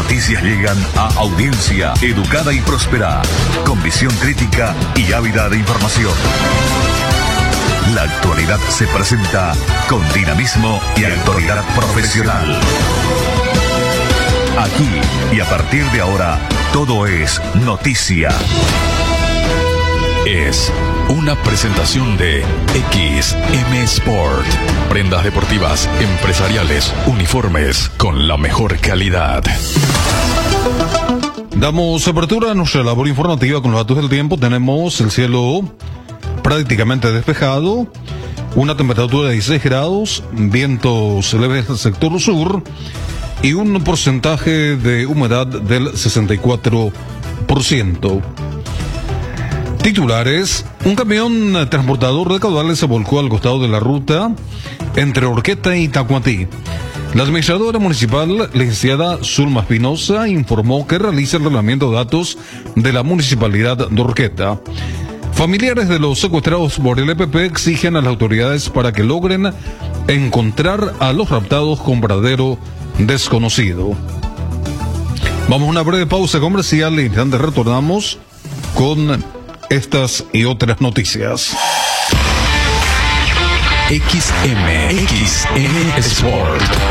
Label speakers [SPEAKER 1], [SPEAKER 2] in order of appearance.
[SPEAKER 1] noticias llegan a audiencia educada y próspera, con visión crítica y ávida de información. La actualidad se presenta con dinamismo y autoridad profesional. Aquí y a partir de ahora, todo es noticia. Es una presentación de XM Sport. Prendas deportivas, empresariales, uniformes con la mejor calidad.
[SPEAKER 2] Damos apertura a nuestra labor informativa con los datos del tiempo. Tenemos el cielo prácticamente despejado, una temperatura de 16 grados, vientos leves del sector sur y un porcentaje de humedad del 64%. Titulares: un camión transportador de caudales se volcó al costado de la ruta entre Horqueta y Tacuatí. La administradora municipal, licenciada Zulma Espinosa, informó que realiza el reglamento de datos de la municipalidad de Horqueta. Familiares de los secuestrados por el EPP exigen a las autoridades para que logren encontrar a los raptados con paradero desconocido. Vamos a una breve pausa comercial y antes retornamos con estas y otras noticias.
[SPEAKER 1] XM Sport.